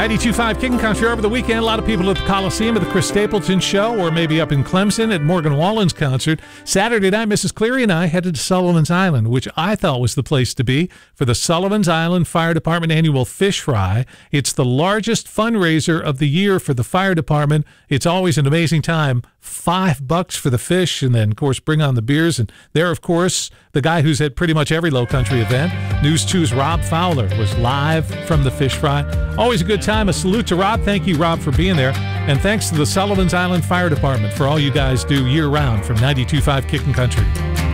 92.5 Kicking Country over the weekend. A lot of people at the Coliseum at the Chris Stapleton Show, or maybe up in Clemson at Morgan Wallen's concert. Saturday night, Mrs. Cleary and I headed to Sullivan's Island, which I thought was the place to be for the Sullivan's Island Fire Department annual fish fry. It's the largest fundraiser of the year for the fire department. It's always an amazing time. $5 for the fish, and then, of course, bring on the beers. And there, of course, the guy who's at pretty much every low country event, News 2's Rob Fowler, was live from the fish fry. Always a good time. A salute to Rob. Thank you, Rob, for being there. And thanks to the Sullivan's Island Fire Department for all you guys do year-round from 92.5 Kicking Country.